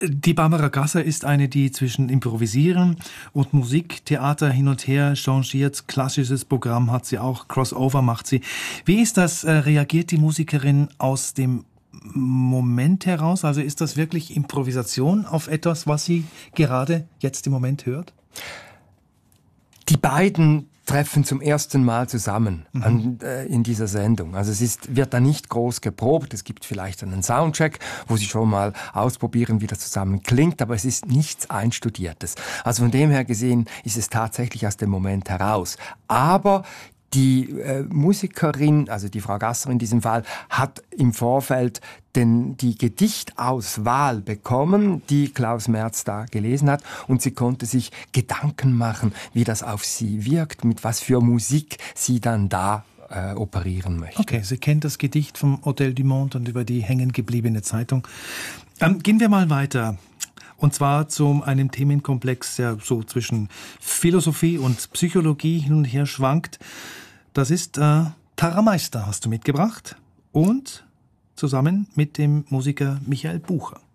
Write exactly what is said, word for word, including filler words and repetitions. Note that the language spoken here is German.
Die Barbara Gasser ist eine, die zwischen Improvisieren und Musiktheater hin und her changiert. Klassisches Programm hat sie auch, Crossover macht sie. Wie ist das? Äh, reagiert die Musikerin aus dem Moment heraus? Also ist das wirklich Improvisation auf etwas, was sie gerade jetzt im Moment hört? Die beiden treffen zum ersten Mal zusammen mhm. an, äh, in dieser Sendung. Also es ist, wird da nicht groß geprobt. Es gibt vielleicht einen Soundcheck, wo sie schon mal ausprobieren, wie das zusammen klingt, aber es ist nichts Einstudiertes. Also von dem her gesehen ist es tatsächlich aus dem Moment heraus. Aber die äh, Musikerin, also die Frau Gasser in diesem Fall, hat im Vorfeld denn die Gedichtauswahl bekommen, die Klaus Merz da gelesen hat, und sie konnte sich Gedanken machen, wie das auf sie wirkt, mit was für Musik sie dann da äh, operieren möchte. Okay, sie kennt das Gedicht vom Hotel du Monde und über die hängen gebliebene Zeitung. Ähm, gehen wir mal weiter. Und zwar zu einem Themenkomplex, der so zwischen Philosophie und Psychologie hin und her schwankt. Das ist äh, Tara Meister, hast du mitgebracht. Und zusammen mit dem Musiker Michael Bucher.